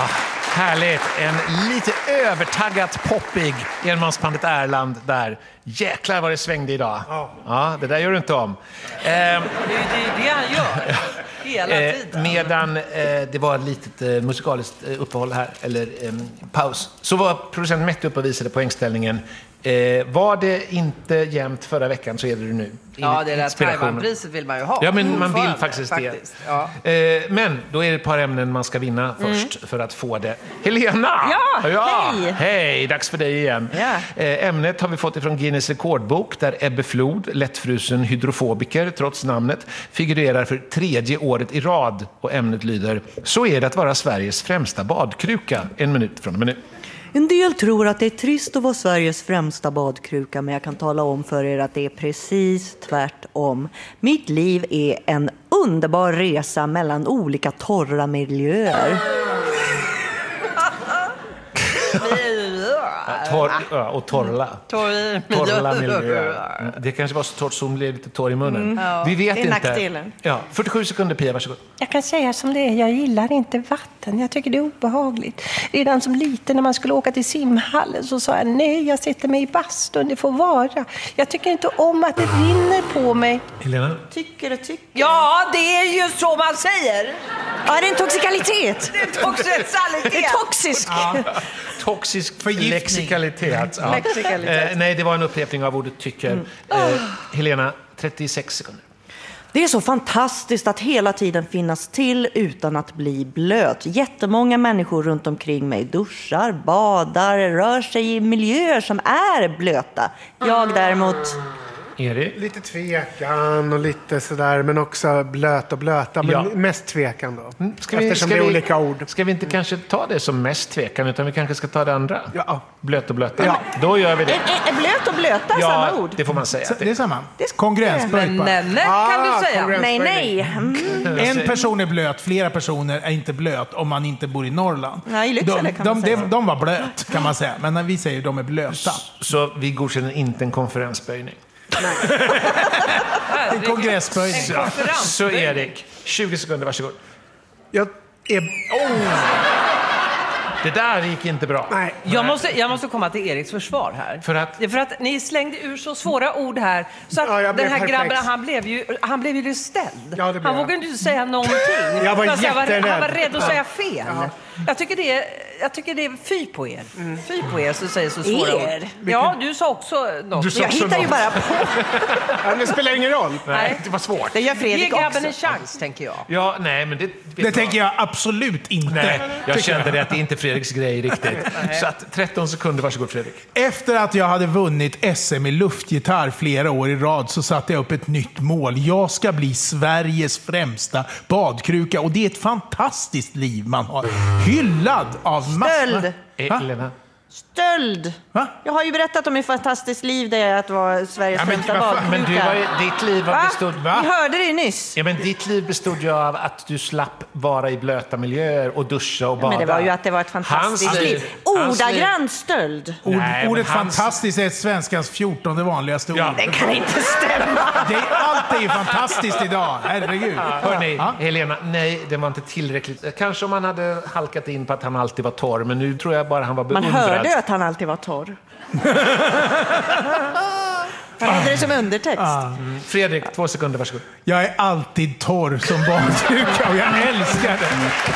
Härligt. En lite övertaggat poppig enmansbandet Erland där. Jäklar vad det svängde idag. Ja, det där gör du inte om. Det är det han gör. Hela tiden. Medan det var ett litet musikaliskt uppehåll här, eller paus, så var producent Mette uppe och visade poängställningen. Var det inte jämnt förra veckan så är det nu. Ja, det där Taiwan-priset vill man ju ha. Ja, men man vill faktiskt det. Ja. Men då är det ett par ämnen man ska vinna först för att få det. Helena! Ja, hej! Hej, dags för dig igen. Ja. Ämnet har vi fått ifrån Guinness rekordbok där Ebbe Flod, lättfrusen hydrofobiker trots namnet, figurerar för 3:e året i rad. Och ämnet lyder: så är det att vara Sveriges främsta badkruka. 1 minut från och med nu. En del tror att det är trist att vara Sveriges främsta badkruka, men jag kan tala om för er att det är precis tvärtom. Mitt liv är en underbar resa mellan olika torra miljöer. Och torra miljöer. Det kanske var så torrt som blev lite torr i munnen. Vi vet det är inte. nackdelen. 47 sekunder, Pia, varsågod. Jag kan säga som det är, jag gillar inte vatten. Jag tycker det är obehagligt. Redan som liten när man skulle åka till simhallen så sa jag nej, jag sätter mig i bastun, det får vara. Jag tycker inte om att det rinner på mig. Helena? Tycker. Ja, det är ju så man säger. Ja, det är en toxikalitet. Det är toxikalitet. Det är toxisk. Toxisk lexikalitet. Ja. Nej, det var en upprepning av ordet tycker. Helena, 36 sekunder. Det är så fantastiskt att hela tiden finnas till utan att bli blöt. Jättemånga människor runt omkring mig duschar, badar, rör sig i miljöer som är blöta. Jag däremot... Erik? Lite tvekan och lite sådär, men också blöta. Men mest tvekan då. Eftersom det är olika ord. Ska vi inte kanske ta det som mest tvekan, utan vi kanske ska ta det andra? Ja. Blöt och blöta. Ja. Då gör vi det. Är blöt och blöta samma ord? Det får man säga. Det är samma. Konkurrensböjd bara. Nej, kan du säga. Nej. En person är blöt, flera personer är inte blöt om man inte bor i Norrland. Nej, i Lycksele kan man säga. De var blöt, kan man säga. Men när vi säger de är blöta. Så vi godkänner inte en konferensböjning. En kongressböjning. Så Erik, 20 sekunder, varsågod. Det där gick inte bra. Nej. Jag måste komma till Eriks försvar här. För att ni slängde ur så svåra ord här. Så att den här grabben, han blev ju ställd. Ja, han vågade inte säga någonting. Jag var jätterädd. Han var rädd att säga fel. Ja. Jag tycker det är fy på er. Fy på er som säger så svåra ord. Ja, du sa också något. Jag hittar ju bara på. Det spelar ingen roll. Nej, det var svårt. Det gör Fredrik Ge grabben också. en chans, tänker jag. Ja, nej, men Det tänker jag absolut inte. Nej, jag kände det att det inte är Fredriks grej riktigt. Så att 13 sekunder, varsågod Fredrik. Efter att jag hade vunnit SM i luftgitarr flera år i rad så satte jag upp ett nytt mål. Jag ska bli Sveriges främsta badkruka. Och det är ett fantastiskt liv man har. Hyllad av massor. Elena. Stöld. Va? Jag har ju berättat om ett fantastiskt liv där jag att vara Sveriges främsta badkruka. Men ditt liv bestod... Ni hörde det nyss. Ja, men ditt liv bestod ju av att du slapp vara i blöta miljöer och duscha och bada. Men det var ju att det var ett fantastiskt liv. Ordagrant stöld. Ordet fantastiskt är svenskans 14:e vanligaste ord. Det kan inte stämma. Allt är ju fantastiskt idag. Herregud. Hörrni, Helena, nej, det var inte tillräckligt. Kanske om han hade halkat in på att han alltid var torr, men nu tror jag bara han var beundrad. Man hörde att han alltid var torr. Han hade det som undertext. Fredrik, 2 sekunder, varsågod. Jag är alltid torr som badkruka och jag älskar det.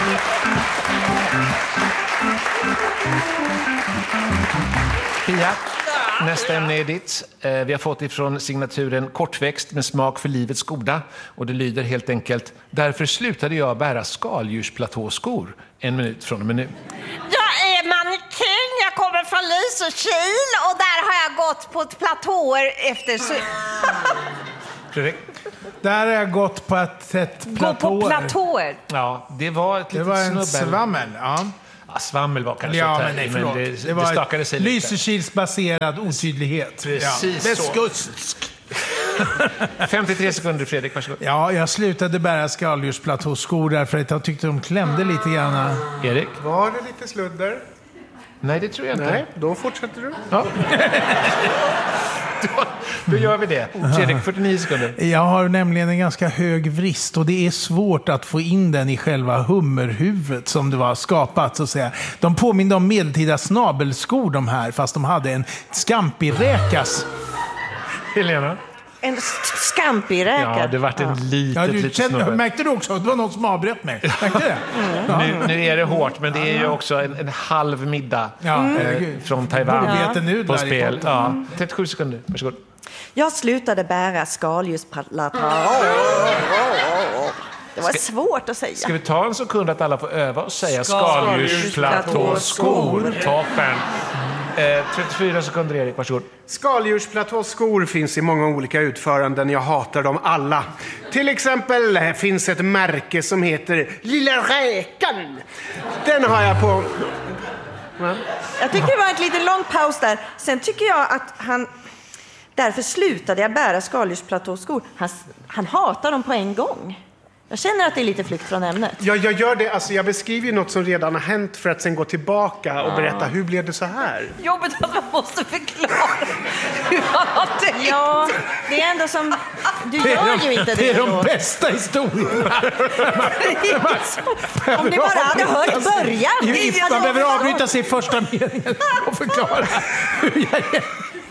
Pia, nästa ämne är ditt. Vi har fått ifrån signaturen kortväxt med smak för livets goda. Och det lyder helt enkelt: därför slutade jag bära skaldjursplatåskor. 1 minut från och med nu. Jag är mannekäng, jag kommer från Lysekil och där har jag gått på platåer efter... Fredrik? Där har jag gått på ett sätt platåer. Gå på platåer? Ja, det var ett litet en snubbel. Svammel, ja. Svammel var kanske men det var stakade sig lite. Lysekilsbaserad otydlighet. Precis Västkusk. 53 sekunder, Fredrik, varsågod. Ja, jag slutade bära skaldjursplatåskor därför att jag tyckte de klämde lite grann. Erik? Var det lite sludder? Nej, det tror jag inte. Nej, då fortsätter du. Ja. Då gör vi det. Fredrik, 49 sekunder. Jag har nämligen en ganska hög vrist och det är svårt att få in den i själva hummerhuvudet som det var skapat, så att säga. De påminner om medeltida snabelskor de här, fast de hade en scampi-räkas. Helena? En scampi-räka? Ja, det vart en liten märkte du också? Det var någon som avbröt mig. Märkte det? Nu är det hårt, men det är ju också en halv middag från Taiwan på spel. 37 sekunder, varsågod. Jag slutade bära skaldjursplatå. Det var svårt att säga. Ska vi ta en sekund att alla får öva och säga skaldjursplatåskor? Toppen. 34 sekunder, Erik, varsågod. Skaldjursplatåskor finns i många olika utföranden. Jag hatar dem alla. Till exempel finns ett märke som heter Lilla Räkan. Den har jag på... Jag tycker det var ett lite lång paus där. Sen tycker jag att han... Därför slutade jag bära skaldjursplatåskor. Han hatar dem på en gång. Jag känner att det är lite flykt från ämnet. Ja, jag gör det. Alltså, jag beskriver ju något som redan har hänt för att sen gå tillbaka och berätta hur blev det så här. Jobbigt att man måste förklara hur man har tänkt. Ja, det är ändå som... Du gör ju inte det. Det är de bästa historierna. Om ni bara hade hört början. Man behöver avbryta sig i första meningen och förklara hur jag är.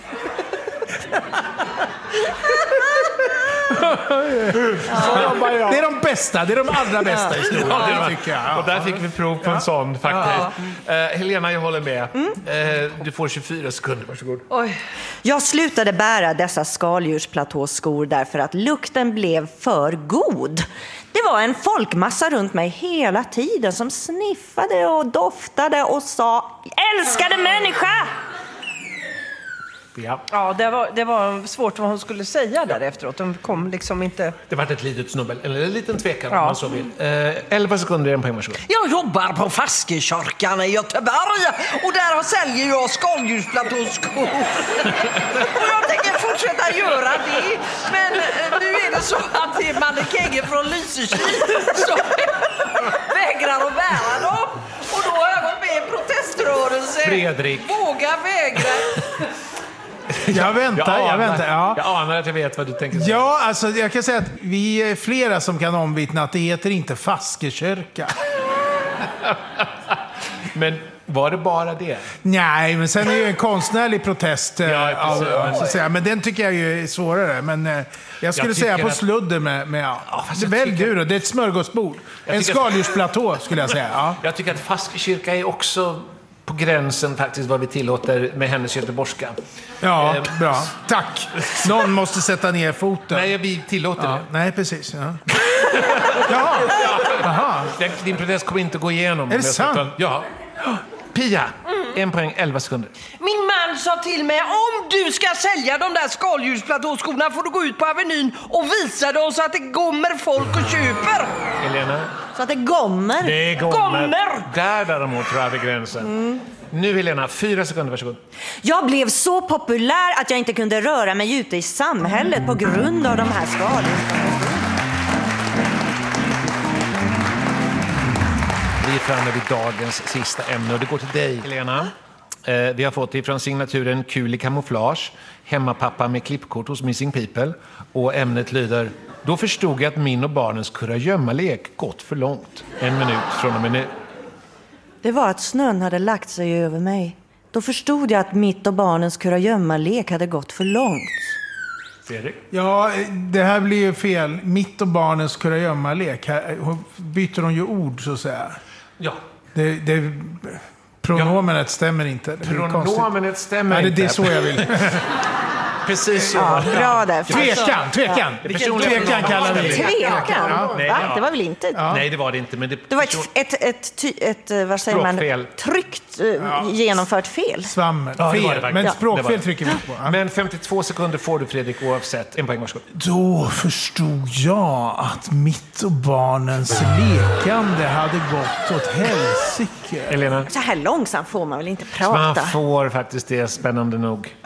Det är de bästa, det är de allra bästa historierna, tycker jag. Och där fick vi prov på en sån faktiskt. Helena, jag håller med. Du får 24 sekunder, varsågod. Oj. Jag slutade bära dessa skaldjursplatåskor därför att lukten blev för god. Det var en folkmassa runt mig hela tiden som sniffade och doftade och sa: älskade människa! Ja, det var svårt vad hon skulle säga där efteråt. De kom liksom inte... Det var ett litet snubbel, eller en liten tvekan om man så vill. 11 sekunder är en poäng, varsågod. Jag jobbar på Faskekyrkan i Göteborg och där säljer jag skaldjursplatåskor. Och jag tänker fortsätta göra det. Men nu är det så att det är mannekänger från Lysekil som vägrar att bära dem. Och då har jag gått med i en proteströrelse. Fredrik. Våga vägra. Jag väntar. Ja. Jag anar att jag vet vad du tänker säga. Ja, alltså jag kan säga att vi är flera som kan omvittna att det heter inte Faskekyrka. Men var det bara det? Nej, men sen är det ju en konstnärlig protest. Så att säga. Men den tycker jag ju är svårare. Men jag skulle säga på sludder med det är väldigt duro. Det är ett smörgåsbord. En skaldjursplatå skulle jag säga. Ja. Jag tycker att Faskekyrka är också på gränsen faktiskt vad vi tillåter med hennes göteborgska. Ja, bra. Tack. Någon måste sätta ner foten. Nej, vi tillåter det. Nej, precis. Ja. Jaha. Din protest kommer inte gå igenom. Är det sant? Ja. Pia, en poäng, 11 sekunder. Min man sa till mig: om du ska sälja de där skaldjursplatåskorna får du gå ut på Avenyn och visa dem så att det kommer folk och köper. Helena? Så att det gommer. Det gommer. Där däremot tror jag vid gränsen. Nu Helena, 4 sekunder, varsågod. Jag blev så populär att jag inte kunde röra mig ute i samhället på grund av de här skaldjursplatåskorna. Vi är framme vid dagens sista ämne och det går till dig, Helena. Vi har fått ifrån signaturen Kul i kamouflage, hemmapappa med klippkort hos Missing People. Och ämnet lyder: då förstod jag att min och barnens kurragömmalek gått för långt. 1 minut från och med nu. Det var att snön hade lagt sig över mig. Då förstod jag att mitt och barnens kurragömmalek hade gått för långt. Fredrik? Ja, det här blir ju fel. Mitt och barnens kurragömmalek. Här byter de ju ord, så att säga. Ja. Pronomenet stämmer inte. Pronomenet stämmer inte. Det är så jag vill. Precis så. Ja, bra där. Tvekan kallar vi det. Tvekan? Ja. Det var väl inte... Nej, det var det inte. Men det var ett vad säger man? Tryckt genomfört fel. Svammel. Ja, fel. Men språkfel trycker vi på. Ja. Men 52 sekunder får du, Fredrik, oavsett. 1 poäng, varsågod. Då förstod jag att mitt och barnens lekande hade gått åt helsike. Elena? Så här långsamt får man väl inte prata? Man får faktiskt det, spännande nog.